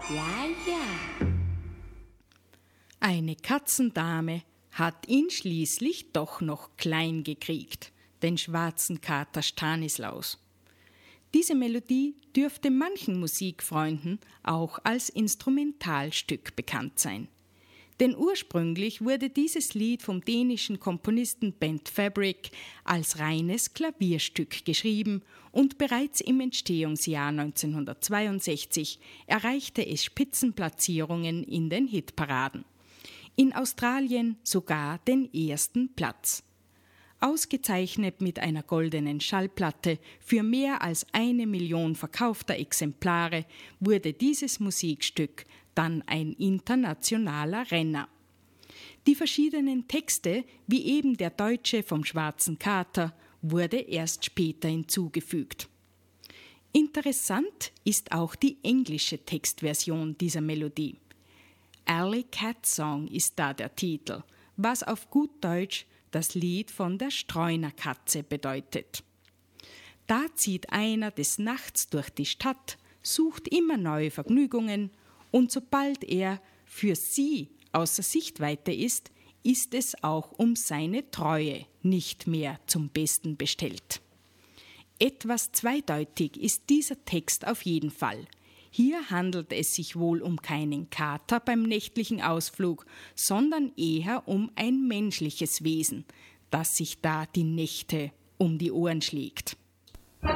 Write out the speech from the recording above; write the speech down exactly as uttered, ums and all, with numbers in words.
Ja, ja. Eine Katzendame hat ihn schließlich doch noch klein gekriegt, den schwarzen Kater Stanislaus. Diese Melodie dürfte manchen Musikfreunden auch als Instrumentalstück bekannt sein. Denn ursprünglich wurde dieses Lied vom dänischen Komponisten Bent Fabric als reines Klavierstück geschrieben und bereits im Entstehungsjahr neunzehnhundertzweiundsechzig erreichte es Spitzenplatzierungen in den Hitparaden. In Australien sogar den ersten Platz. Ausgezeichnet mit einer goldenen Schallplatte für mehr als eine Million verkaufter Exemplare wurde dieses Musikstück dann ein internationaler Renner. Die verschiedenen Texte, wie eben der deutsche vom Schwarzen Kater, wurde erst später hinzugefügt. Interessant ist auch die englische Textversion dieser Melodie. Alley Cat Song ist da der Titel, was auf gut Deutsch das Lied von der Streunerkatze bedeutet. Da zieht einer des Nachts durch die Stadt, sucht immer neue Vergnügungen und sobald er für sie außer Sichtweite ist, ist es auch um seine Treue nicht mehr zum Besten bestellt. Etwas zweideutig ist dieser Text auf jeden Fall. Hier handelt es sich wohl um keinen Kater beim nächtlichen Ausflug, sondern eher um ein menschliches Wesen, das sich da die Nächte um die Ohren schlägt.